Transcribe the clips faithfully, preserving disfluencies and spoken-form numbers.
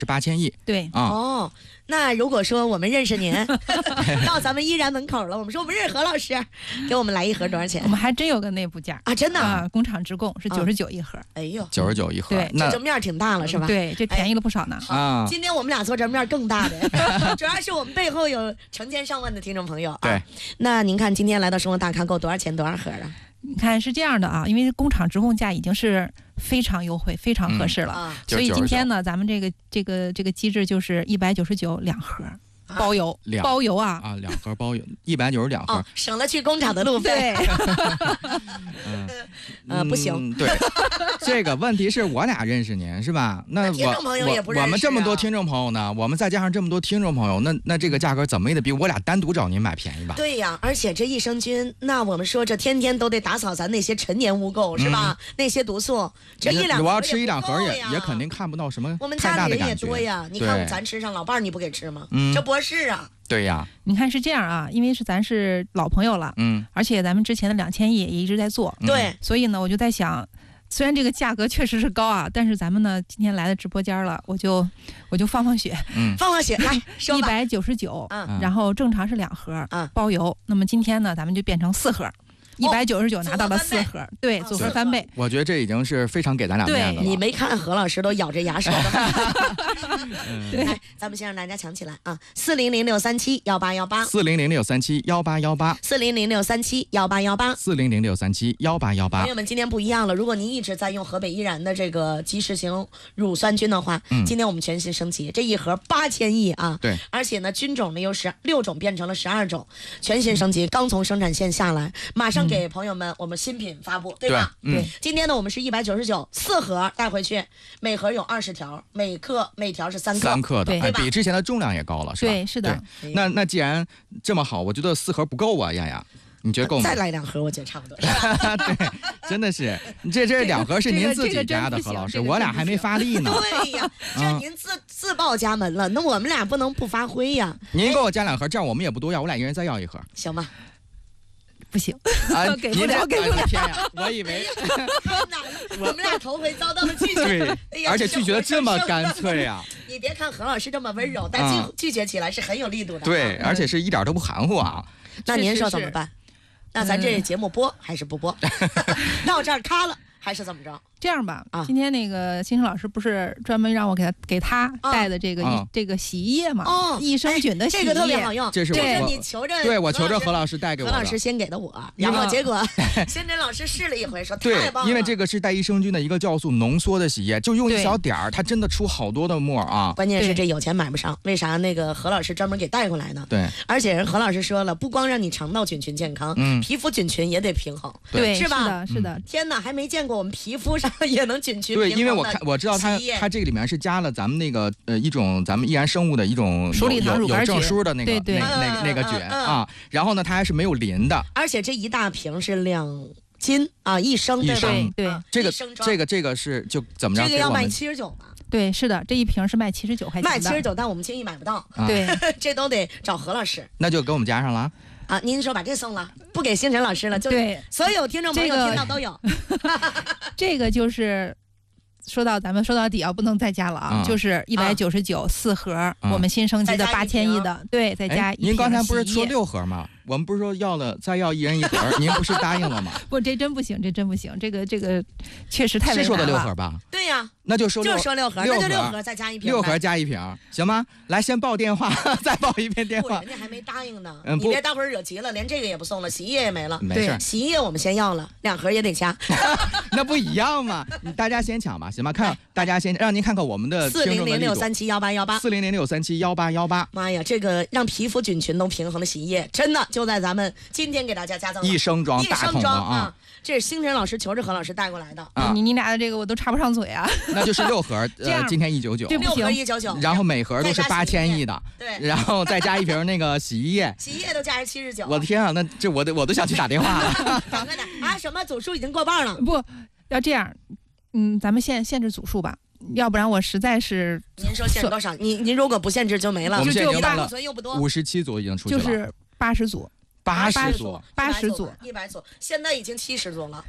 是八千亿。 对啊、 哦，那如果说我们认识您，到咱们依然门口了，我们说我们认识何老师，给我们来一盒多少钱？ 我们还真有个内部价啊，真的啊，工厂直供是九十九一盒。 哎呦， 九十九一盒， 对， 那这面挺大了是吧？ 对，这便宜了不少呢。 啊， 今天我们俩做这面更大的，主要是我们背后有成千上万的听众朋友啊。 对， 那您看今天来到生活大咖够多少钱多少盒啊？ 你看是这样的啊，因为工厂直供价已经是非常优惠、非常合适了， 嗯啊、 所以今天呢，咱们这个这个这个机制就是一百九十九两盒。包邮， 两包邮啊！ 啊，两盒包邮，一百九十两盒、 哦，省了去工厂的路费。 嗯， 呃，不行。 对，这个问题是我俩认识您是吧？那我听众朋友也不认识、啊、 我们这么多听众朋友呢，我们再加上这么多听众朋友，那那这个价格怎么也得比我俩单独找您买便宜吧？ 对呀，而且这益生菌，那我们说这天天都得打扫咱那些陈年污垢、嗯、是吧？那些毒素，这一两盒我要吃一两盒也也也肯定看不到什么我们太大的感觉。 家里人也多呀，你看咱吃上，老伴儿你不给吃吗？ 嗯， 这不是啊。 对呀， 你看是这样啊，因为是咱是老朋友了， 嗯， 而且咱们之前的两千亿也一直在做， 对， 所以呢，我就在想，虽然这个价格确实是高啊，但是咱们呢今天来的直播间了，我就我就放放血， 嗯， 放放血，来一百九十九， 嗯， 然后正常是两盒， 嗯， 包邮，那么今天呢，咱们就变成四盒。一百九十九拿到了四盒，对，组合翻倍。 我觉得这已经是非常给咱俩面子了。 你没看何老师都咬着牙说的吗？ 对， 来，咱们先让大家抢起来啊！四零零六三七幺八幺八， 四零零六三七幺八幺八， 四零零六三七幺八幺八， 四零零六三七幺八幺八。 朋友们，今天不一样了。如果您一直在用河北依然的这个基石型乳酸菌的话，嗯，今天我们全新升级，这一盒八千亿啊！ 对， 而且呢，菌种呢由十六种变成了十二种，全新升级，刚从生产线下来，马上给朋友们。嗯，我们新品发布，对吧？ 对，嗯， 今天呢，我们是一百九十九四盒带回去，每盒有二十条，每克每条是三克， 三克的， 对， 哎，比之前的重量也高了，是吧？ 对，是的。 那那既然这么好，我觉得四盒不够啊，亚亚。你觉得够吗？ 再来两盒，我觉得差不多。 对，真的是，这这两盒是您自己家的，何老师，我俩还没发力呢。 对呀，这您自自报家门了，那我们俩不能不发挥呀。 您给我加两盒，这样我们也不多要，我俩一人再要一盒， 行吧？ 不行， 啊， 给不了，给不了。 天呀，我以为我们俩头回遭到了拒绝， 对，而且拒绝的这么干脆呀。 你别看何老师这么温柔，但拒拒绝起来是很有力度的。 对，而且是一点都不含糊啊。 那您说怎么办？那咱这节目播还是不播？到这儿咔了，还是怎么着？ 这样吧， 啊， 今天那个星星老师不是专门让我给他给他带的这个、 啊、 这个洗衣液嘛？ 哦， 益生菌的洗衣液， 这个特别好用。 这是我你求着， 对我求着何老师带给我的。 何老师先给的我，然后结果仙真老师试了一回，说太棒了。 对，因为这个是带益生菌的一个酵素浓缩的洗衣液，就用一小点儿，它真的出好多的沫啊。 关键是这有钱买不上，为啥？那个何老师专门给带过来呢。 对， 而且人何老师说了，不光让你肠道菌群健康， 嗯， 皮肤菌群也得平衡， 对， 是吧？ 是的，是的。 嗯、天哪，还没见过我们皮肤上也能菌群。 对，因为我看我知道它它这个里面是加了咱们那个呃一种咱们易燃生物的一种鼠李糖乳有证书的那个对对那那那个菌啊，然后呢它还是没有磷的， 而且这一大瓶是两斤啊，一升一升对， 这个这个这个是就怎么着？ 这个要卖七十九吧？ 对，是的，这一瓶是卖七十九块钱， 卖七十九，但我们轻易买不到。 对， 这都得找何老师， 那就给我们加上了。 啊，您说把这送了，不给星辰老师了，就对所有听众朋友听到都有。 这个就是说到咱们说到底啊，不能再加了啊， 嗯、 就是一百九十九四盒， 嗯、 我们新升级的八千亿的，对，再加一瓶。 您刚才不是说六盒吗？我们不是说要了再要一人一盒，您不是答应了吗？ 不，这真不行，这真不行，这个这个确实太为难了。 是说的六盒吧？ 对呀、啊， 那就说就说六盒， 六那就六盒再加一瓶， 六盒加一瓶，行吗？来，先报电话，再报一遍电话。 人家还没答应呢， 嗯、 你别待会儿惹急了，连这个也不送了，洗衣液也没了。 没事， 洗衣液我们先要了，两盒也得加。 那不一样嘛？大家先抢吧，行吗？看大家先让您看看我们的四零零六三七幺八幺八， 四零零六三七幺八幺八。 妈呀，这个让皮肤菌群都平衡的洗衣液，真的就在咱们今天给大家加赠一升装大桶啊！ 这是星辰老师求着何老师带过来的啊！ 你你俩的这个我都插不上嘴啊！ 那就是六盒，呃，今天一九九， 六盒一九九， 然后每盒都是八千亿的， 对， 然后再加一瓶那个洗衣液， 洗衣液都加上七十九。 我的天啊，那这我都我都想去打电话了。 赶快的啊！什么总数已经过半了？ 不要这样，嗯，咱们限限制组数吧。要不然我实在是， 您说限制多少？您您如果不限制就没了。 我们现在已经八组又不多， 五十七组已经出去了， 就是八十组， 八十组， 八十组， 一百组，现在已经七十组了。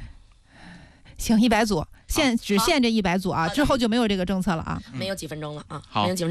行，一百组，限只限这一百组啊，之后就没有这个政策了啊。 没有几分钟了啊， 好。